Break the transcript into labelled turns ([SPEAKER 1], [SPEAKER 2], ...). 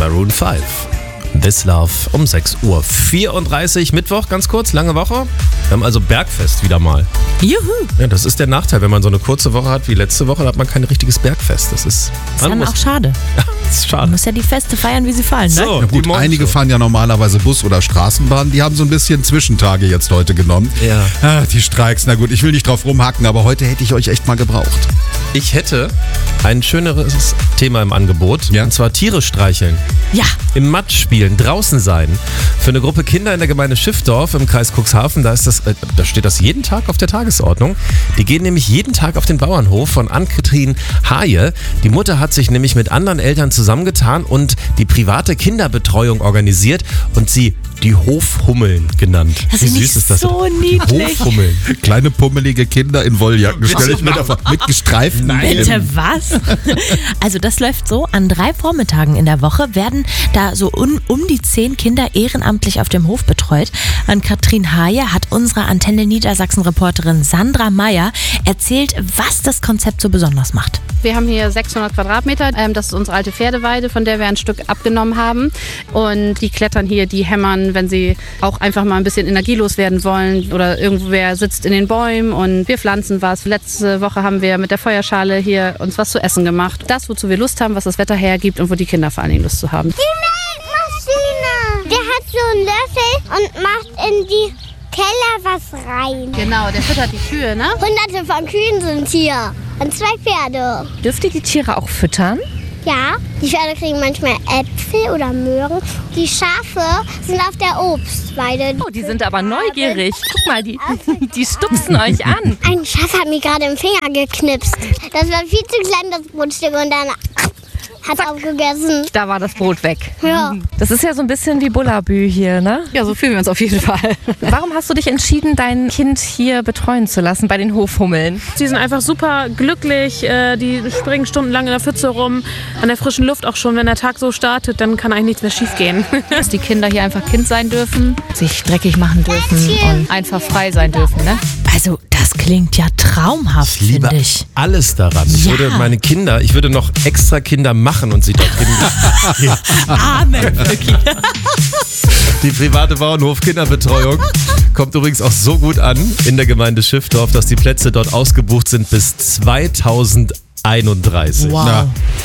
[SPEAKER 1] Maroon 5. This Love um 6:34 Uhr. Mittwoch, ganz kurz, lange Woche. Wir haben also Bergfest wieder mal.
[SPEAKER 2] Juhu!
[SPEAKER 1] Ja, das ist der Nachteil, wenn man so eine kurze Woche hat wie letzte Woche, dann hat man kein richtiges Bergfest. Das ist
[SPEAKER 2] dann auch schade.
[SPEAKER 1] Ja, das ist schade.
[SPEAKER 2] Man muss ja die Feste feiern, wie sie fallen, ne?
[SPEAKER 1] So,
[SPEAKER 3] Na gut, einige fahren ja normalerweise Bus oder Straßenbahn. Die haben so ein bisschen Zwischentage jetzt heute genommen.
[SPEAKER 1] Ja.
[SPEAKER 3] Die Streiks, na gut, ich will nicht drauf rumhacken, aber heute hätte ich euch echt mal gebraucht.
[SPEAKER 1] Ich hätte ein schöneres Thema im Angebot.
[SPEAKER 3] Ja?
[SPEAKER 1] Und zwar Tiere streicheln.
[SPEAKER 2] Ja.
[SPEAKER 1] Im Matsch spielen, draußen sein. Für eine Gruppe Kinder in der Gemeinde Schiffdorf im Kreis Cuxhaven, da steht das jeden Tag auf der Tagesordnung. Die gehen nämlich jeden Tag auf den Bauernhof von Ann-Kathrin Haje. Die Mutter hat sich nämlich mit anderen Eltern zusammengetan und die private Kinderbetreuung organisiert und sie die Hofhummeln genannt.
[SPEAKER 2] Das
[SPEAKER 1] Wie
[SPEAKER 2] ist
[SPEAKER 1] süß ist das?
[SPEAKER 2] so niedlich.
[SPEAKER 1] Hofhummeln.
[SPEAKER 3] Kleine pummelige Kinder in Wolljacken, stelle ich mir davon mit gestreiften
[SPEAKER 2] Bitte was? Also das läuft so, an 3 Vormittagen in der Woche werden da so um die 10 Kinder ehrenamtlich auf dem Hof betreut. Ann-Kathrin Haje hat unsere Antenne Niedersachsen-Reporterin Sandra Meyer erzählt, was das Konzept so besonders macht.
[SPEAKER 4] Wir haben hier 600 Quadratmeter. Das ist unsere alte Pferdeweide, von der wir ein Stück abgenommen haben. Und die klettern hier, die hämmern, wenn sie auch einfach mal ein bisschen energielos werden wollen. Oder irgendwer sitzt in den Bäumen und wir pflanzen was. Letzte Woche haben wir mit der Feuerschale hier uns was zu essen gemacht. Das, wozu wir Lust haben, was das Wetter hergibt und wo die Kinder vor allen Dingen Lust zu haben.
[SPEAKER 5] Die Melkmaschine. Der hat so einen Löffel und macht in die Keller was rein.
[SPEAKER 4] Genau, der füttert die Kühe, ne?
[SPEAKER 5] Hunderte von Kühen sind hier und 2 Pferde.
[SPEAKER 6] Dürft ihr die Tiere auch füttern?
[SPEAKER 5] Ja, die Pferde kriegen manchmal Äpfel oder Möhren. Die Schafe sind auf der Obstweide.
[SPEAKER 6] Oh, die sind aber neugierig. Guck mal, die stupsen euch an.
[SPEAKER 5] Ein Schaf hat mir gerade im Finger geknipst. Das war viel zu klein, das Brotstück, und dann hat es aufgegessen.
[SPEAKER 6] Da war das Brot weg.
[SPEAKER 5] Ja.
[SPEAKER 6] Das ist ja so ein bisschen wie Bullabü hier, ne?
[SPEAKER 4] Ja, so fühlen wir uns auf jeden Fall.
[SPEAKER 6] Warum hast du dich entschieden, dein Kind hier betreuen zu lassen bei den Hofhummeln?
[SPEAKER 7] Sie sind einfach super glücklich, die springen stundenlang in der Pfütze rum, an der frischen Luft auch schon. Wenn der Tag so startet, dann kann eigentlich nichts mehr schief gehen.
[SPEAKER 4] Dass die Kinder hier einfach Kind sein dürfen, sich dreckig machen dürfen und einfach frei sein dürfen, ne?
[SPEAKER 2] Also das klingt ja traumhaft,
[SPEAKER 1] Ich liebe
[SPEAKER 2] finde ich.
[SPEAKER 1] alles daran. Ich
[SPEAKER 2] Ja.
[SPEAKER 1] würde noch extra Kinder machen und sie dort drin.
[SPEAKER 2] Amen, wirklich.
[SPEAKER 1] Die private Bauernhof-Kinderbetreuung kommt übrigens auch so gut an in der Gemeinde Schiffdorf, dass die Plätze dort ausgebucht sind bis 2031.
[SPEAKER 2] Wow.
[SPEAKER 3] Na,